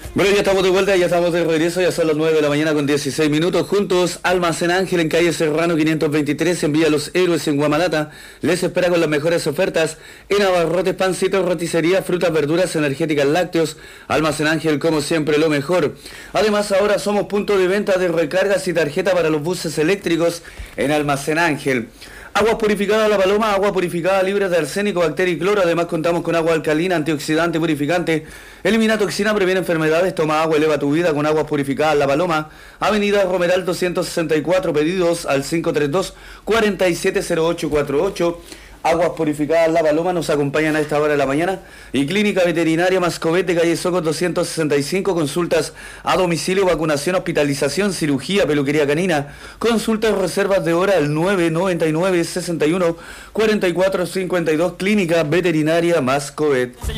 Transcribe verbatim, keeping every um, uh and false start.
Bueno, ya estamos de vuelta, ya estamos de regreso, ya son las nueve de la mañana con dieciséis minutos. Juntos, Almacén Ángel en calle Serrano quinientos veintitrés, en Villa Los Héroes en Guamalata. Les espera con las mejores ofertas en abarrotes, pancitos, roticería, frutas, verduras, energéticas, lácteos. Almacén Ángel, como siempre, lo mejor. Además, ahora somos punto de venta de recargas y tarjeta para los buses eléctricos en Almacén Ángel. Agua purificada La Paloma, agua purificada libre de arsénico, bacteria y cloro. Además contamos con agua alcalina, antioxidante, purificante. Elimina toxina, previene enfermedades. Toma agua, eleva tu vida con aguas purificadas La Paloma. Avenida Romeral doscientos sesenta y cuatro, pedidos al cinco tres dos, cuatro siete cero ocho cuatro ocho. Aguas purificadas La Paloma nos acompañan a esta hora de la mañana. Y Clínica Veterinaria Mascovete, calle Socos doscientos sesenta y cinco, consultas a domicilio, vacunación, hospitalización, cirugía, peluquería canina. Consultas, reservas de hora al nueve noventa y nueve, sesenta y uno, cuarenta y cuatro cincuenta y dos. Clínica Veterinaria Mascovete.